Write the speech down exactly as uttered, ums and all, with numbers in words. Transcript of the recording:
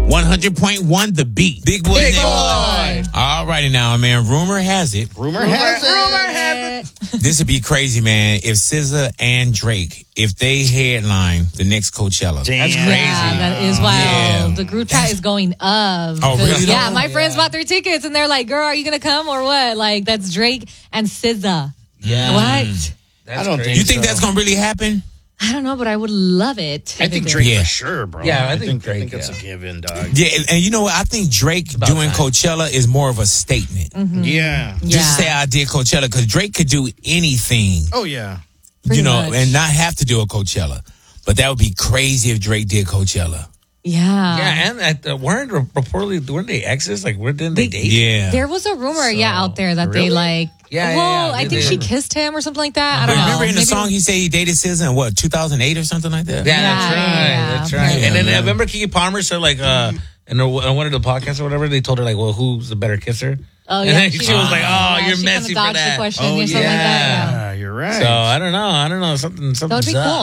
one hundred point one The Beat. Big boy. Big name. boy. All righty now, man. Rumor has it. Rumor, has it. Rumor has it. This would be crazy, man, if S Z A and Drake, if they headline the next Coachella. Damn. That's crazy. Yeah, that is wild. Yeah. The group chat is going up. Oh, really? Yeah, Oh, my friends bought their tickets and they're like, girl, are you going to come or what? Like, that's Drake and S Z A. Yeah. What? That's I don't crazy. You think so. that's going to really happen? I don't know, but I would love it. I if think it Drake did. Yeah. for sure, bro. Yeah, I think I think Drake, it's yeah. a given, dog. Yeah, and, and you know what? I think Drake about doing time. Coachella is more of a statement. Yeah. Yeah. Just say I did Coachella, because Drake could do anything, Oh, yeah. you Pretty know, much. and not have to do a Coachella. But that would be crazy if Drake did Coachella. Yeah. Yeah, and at the, weren't reportedly weren't they exes? Like, where didn't they, They- date? Yeah. There was a rumor, yeah, out there that Really? they like. Yeah, yeah, well, yeah, I they think did. she kissed him or something like that. I But don't know. remember in the Maybe- song he said he dated S Z A in what, two thousand eight or something like that? Yeah, that's Yeah, right. yeah, That's yeah. right. And then Yeah. I remember Keke Palmer said like uh in, a, in one of the podcasts or whatever, they told her like, well, who's the better kisser? Oh, And yeah. then she was like, oh, yeah, you're she messy kinda for dodged that. the question Oh, or yeah. something like that. Yeah. You're right. So I don't know. I don't know. Something. That would Something's be up. cool.